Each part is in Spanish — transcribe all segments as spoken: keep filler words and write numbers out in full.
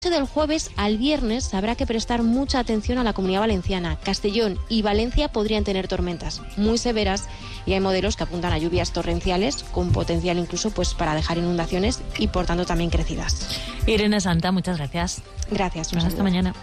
Del jueves al viernes habrá que prestar mucha atención a la Comunidad Valenciana. Castellón y Valencia podrían tener tormentas muy severas y hay modelos que apuntan a lluvias torrenciales con potencial incluso pues para dejar inundaciones y por tanto también crecidas. Irene Santa, muchas gracias. Gracias. Pues hasta mañana.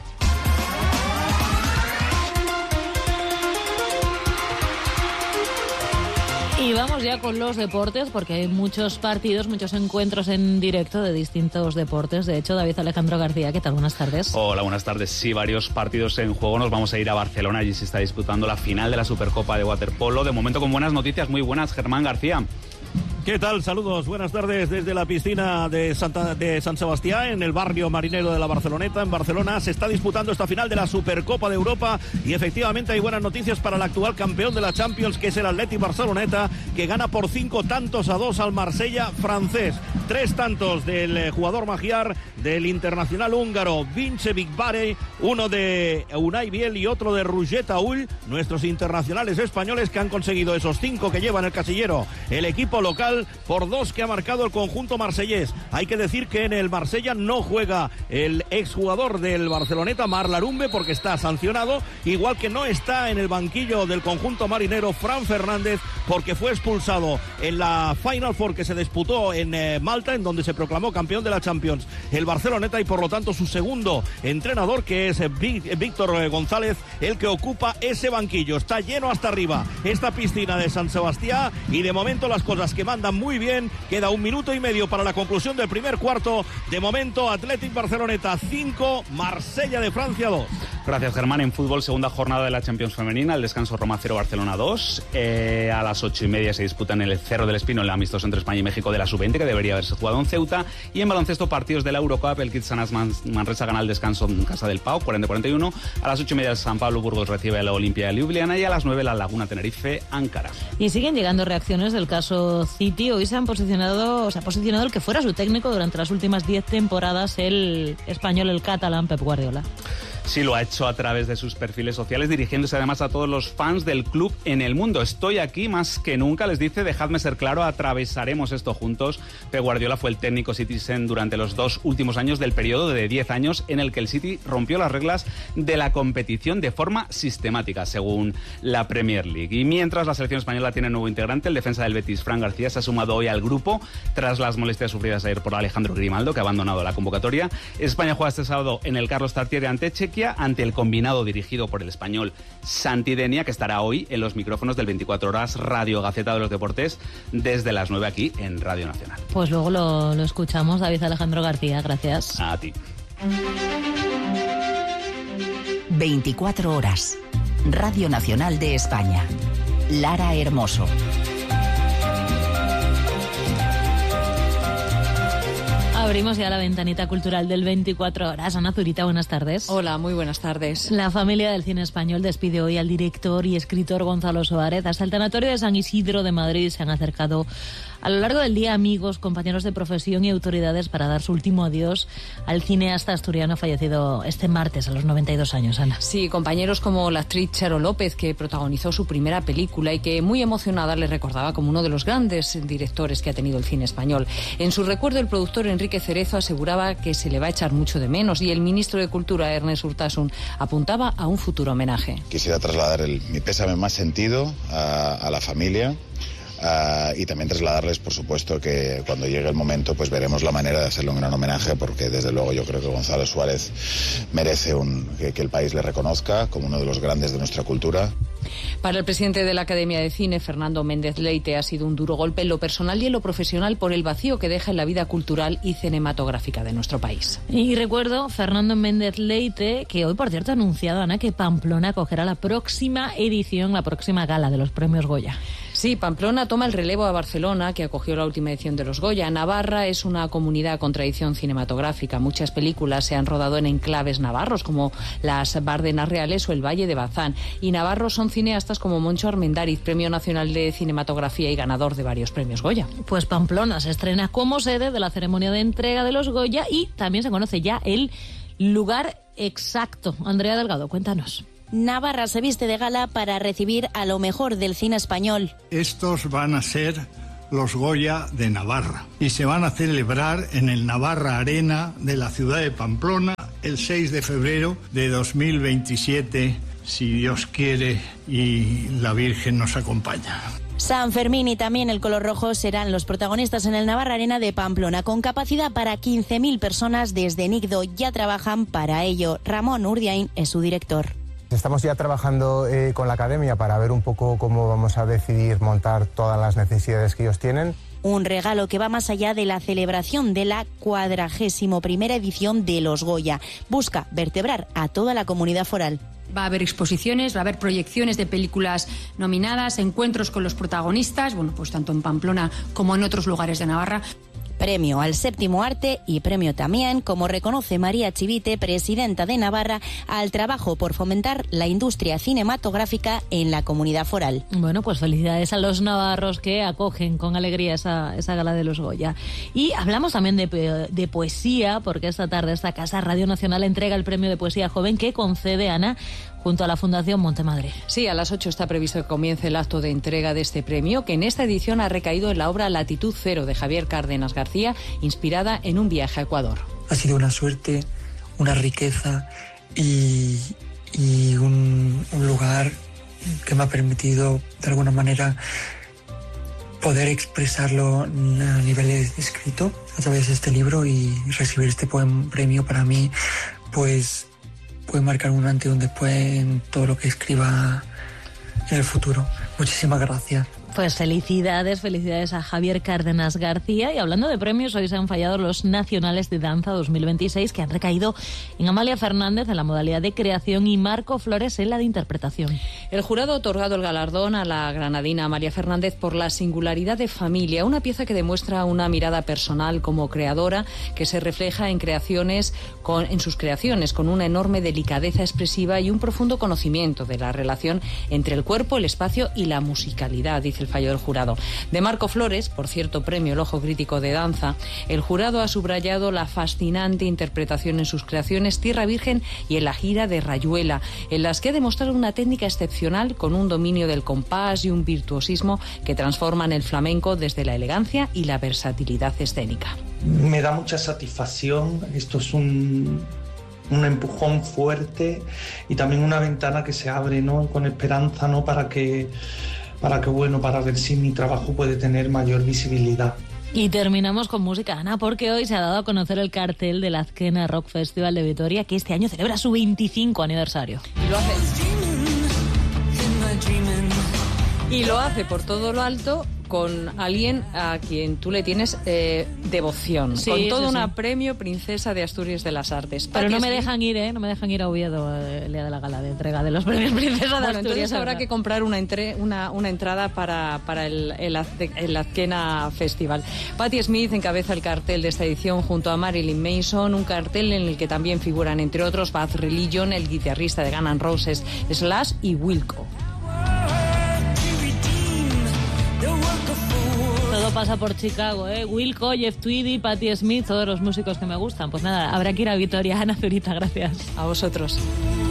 Y vamos ya con los deportes, porque hay muchos partidos, muchos encuentros en directo de distintos deportes. De hecho, David Alejandro García, ¿qué tal? Buenas tardes. Hola, buenas tardes. Sí, varios partidos en juego. Nos vamos a ir a Barcelona. Allí se está disputando la final de la Supercopa de Waterpolo. De momento con buenas noticias, muy buenas. Germán García. ¿Qué tal? Saludos, buenas tardes desde la piscina de, Santa, de San Sebastián, en el barrio marinero de la Barceloneta, en Barcelona. Se está disputando esta final de la Supercopa de Europa y efectivamente hay buenas noticias para el actual campeón de la Champions, que es el Athletic Barceloneta, que gana por cinco tantos a dos al Marsella francés. Tres tantos del jugador magiar, del internacional húngaro Vince Bigvare, uno de Unai Biel y otro de Roger Taúl, nuestros internacionales españoles que han conseguido esos cinco que llevan el casillero el equipo local, por dos que ha marcado el conjunto marsellés. Hay que decir que en el Marsella no juega el exjugador del Barceloneta, Marc Larumbe, porque está sancionado, igual que no está en el banquillo del conjunto marinero Fran Fernández, porque fue expulsado en la Final Four que se disputó en eh, Malta, en donde se proclamó campeón de la Champions el Barceloneta, y por lo tanto su segundo entrenador, que es eh, Víctor eh, González, el que ocupa ese banquillo. Está lleno hasta arriba esta piscina de San Sebastián y de momento las cosas que mandan muy bien. Queda un minuto y medio para la conclusión del primer cuarto. De momento, Athletic Barceloneta cinco, Marsella de Francia dos. Gracias, Germán. En fútbol, segunda jornada de la Champions femenina, el descanso Roma cero, Barcelona dos. Eh, a las ocho y media se disputan en el Cerro del Espino el amistoso entre España y México de la sub veinte, que debería haberse jugado en Ceuta. Y en baloncesto, partidos de la Eurocup, el Kitsanas Manresa gana el descanso en casa del Pau, cuarenta a cuarenta y uno. A las ocho y media el San Pablo Burgos recibe a la Olimpia de Ljubljana y a las nueve la Laguna Tenerife Ankara. Y siguen llegando reacciones del caso City. Hoy se han posicionado, se ha posicionado el que fuera su técnico durante las últimas diez temporadas, el español, el catalán Pep Guardiola. Sí, lo ha hecho a través de sus perfiles sociales, dirigiéndose además a todos los fans del club en el mundo. Estoy aquí más que nunca, les dice, dejadme ser claro, atravesaremos esto juntos. Pep Guardiola fue el técnico Citizen durante los dos últimos años del periodo de diez años en el que el City rompió las reglas de la competición de forma sistemática, según la Premier League. Y mientras la selección española tiene nuevo integrante, el defensa del Betis, Fran García, se ha sumado hoy al grupo tras las molestias sufridas ayer por Alejandro Grimaldo, que ha abandonado la convocatoria. España juega este sábado en el Carlos Tartiere ante Chequia, ante el combinado dirigido por el español Santi Denia, que estará hoy en los micrófonos del veinticuatro horas Radio Gaceta de los Deportes desde las nueve aquí en Radio Nacional. Pues luego lo, lo escuchamos. David Alejandro García, gracias. A ti. veinticuatro horas. Radio Nacional de España. Lara Hermoso. Abrimos ya la ventanita cultural del veinticuatro horas. Ana Zurita, buenas tardes. Hola, muy buenas tardes. La familia del cine español despide hoy al director y escritor Gonzalo Suárez. Hasta el Tanatorio de San Isidro de Madrid se han acercado a lo largo del día amigos, compañeros de profesión y autoridades para dar su último adiós al cineasta asturiano fallecido este martes a los noventa y dos años, Ana. Sí, compañeros como la actriz Charo López, que protagonizó su primera película y que muy emocionada le recordaba como uno de los grandes directores que ha tenido el cine español. En su recuerdo, el productor Enrique Cerezo aseguraba que se le va a echar mucho de menos y el ministro de Cultura, Ernest Urtasun, apuntaba a un futuro homenaje. Quisiera trasladar el, mi pésame más sentido a, a la familia. Uh, y también trasladarles, por supuesto, que cuando llegue el momento pues veremos la manera de hacerle un gran homenaje, porque desde luego yo creo que Gonzalo Suárez merece un, que, que el país le reconozca como uno de los grandes de nuestra cultura. Para el presidente de la Academia de Cine, Fernando Méndez Leite, ha sido un duro golpe en lo personal y en lo profesional por el vacío que deja en la vida cultural y cinematográfica de nuestro país. Y recuerdo, Fernando Méndez Leite, que hoy, por cierto, ha anunciado, Ana, que Pamplona acogerá la próxima edición, la próxima gala de los premios Goya. Sí, Pamplona toma el relevo a Barcelona, que acogió la última edición de los Goya. Navarra es una comunidad con tradición cinematográfica. Muchas películas se han rodado en enclaves navarros, como las Bárdenas Reales o el Valle de Bazán. Y navarros son cineastas como Moncho Armendáriz, Premio Nacional de Cinematografía y ganador de varios premios Goya. Pues Pamplona se estrena como sede de la ceremonia de entrega de los Goya y también se conoce ya el lugar exacto. Andrea Delgado, cuéntanos. Navarra se viste de gala para recibir a lo mejor del cine español. Estos van a ser los Goya de Navarra y se van a celebrar en el Navarra Arena de la ciudad de Pamplona el seis de febrero de dos mil veintisiete, si Dios quiere y la Virgen nos acompaña. San Fermín y también el color rojo serán los protagonistas en el Navarra Arena de Pamplona, con capacidad para quince mil personas. Desde Nicdo ya trabajan para ello. Ramón Urdiain es su director. Estamos ya trabajando eh, con la academia para ver un poco cómo vamos a decidir montar todas las necesidades que ellos tienen. Un regalo que va más allá de la celebración de la cuadragésimo primera edición de los Goya. Busca vertebrar a toda la comunidad foral. Va a haber exposiciones, va a haber proyecciones de películas nominadas, encuentros con los protagonistas, bueno, pues tanto en Pamplona como en otros lugares de Navarra. Premio al séptimo arte y premio también, como reconoce María Chivite, presidenta de Navarra, al trabajo por fomentar la industria cinematográfica en la comunidad foral. Bueno, pues felicidades a los navarros que acogen con alegría esa, esa gala de los Goya. Y hablamos también de, de poesía, porque esta tarde esta Casa Radio Nacional entrega el premio de poesía joven que concede, Ana, junto a la Fundación Montemadre. Sí, a las ocho está previsto que comience el acto de entrega de este premio, que en esta edición ha recaído en la obra Latitud Cero de Javier Cárdenas García, inspirada en un viaje a Ecuador. Ha sido una suerte, una riqueza y, y un, un lugar que me ha permitido, de alguna manera, poder expresarlo a nivel escrito a través de este libro, y recibir este premio para mí, pues puede marcar un antes y un después en todo lo que escriba en el futuro. Muchísimas gracias. Pues felicidades, felicidades a Javier Cárdenas García. Y hablando de premios, hoy se han fallado los Nacionales de Danza dos mil veintiséis, que han recaído en Amalia Fernández en la modalidad de creación y Marco Flores en la de interpretación. El jurado ha otorgado el galardón a la granadina Amalia Fernández por La singularidad de familia, una pieza que demuestra una mirada personal como creadora que se refleja en creaciones con, en sus creaciones con una enorme delicadeza expresiva y un profundo conocimiento de la relación entre el cuerpo, el espacio y la musicalidad, dice el fallo del jurado. De Marco Flores, por cierto premio El Ojo Crítico de Danza, el jurado ha subrayado la fascinante interpretación en sus creaciones Tierra Virgen y en la gira de Rayuela, en las que ha demostrado una técnica excepcional con un dominio del compás y un virtuosismo que transforman el flamenco desde la elegancia y la versatilidad escénica. Me da mucha satisfacción, esto es un... un empujón fuerte y también una ventana que se abre, ¿no?, con esperanza, ¿no?, para que para que bueno, para ver si mi trabajo puede tener mayor visibilidad. Y terminamos con música, Ana, porque hoy se ha dado a conocer el cartel del Azkena Rock Festival de Vitoria, que este año celebra su veinticinco aniversario. Y lo hace, y lo hace por todo lo alto con alguien a quien tú le tienes eh, devoción, sí, con todo un premio Princesa de Asturias de las Artes. Pero Pati no me dejan ir, ¿eh? No me dejan ir a Oviedo eh, el día de la gala de entrega de los premios Princesa de bueno, Asturias. Entonces habrá que comprar una, entre, una, una entrada para, para el, el, el Azkena Festival. Patti Smith encabeza el cartel de esta edición junto a Marilyn Mason, un cartel en el que también figuran, entre otros, Bad Religion, el guitarrista de Guns N' Roses, Slash y Wilco. Todo pasa por Chicago, ¿eh? Wilco, Jeff Tweedy, Patti Smith, todos los músicos que me gustan. Pues nada, habrá que ir a Vitoria. Ana Zurita, gracias. A vosotros.